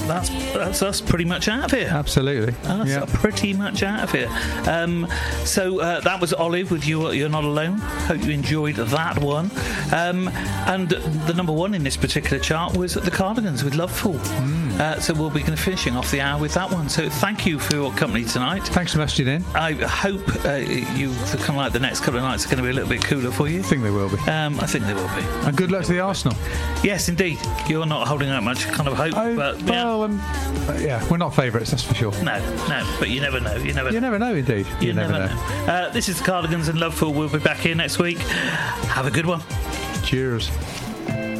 that's us pretty much out of here. Absolutely. That's pretty much out of here. So that was Olive with You're Not Alone. Hope you enjoyed that one. And the number one in this particular chart was The Cardigans with Loveful. So we'll be finishing off the hour with that one. So thank you for your company tonight. Thanks for messaging in. I hope you kind of like the next couple of nights are going to be a little bit cooler for you. I think they will be. I think they will be. And good luck to the Arsenal. Yes, indeed. You're not holding out much kind of hope, but we're not favourites, that's for sure. No, but you never know. You never know, indeed. You never know. This is The Cardigans and Loveful. We'll be back here next week. Have a good one. Cheers.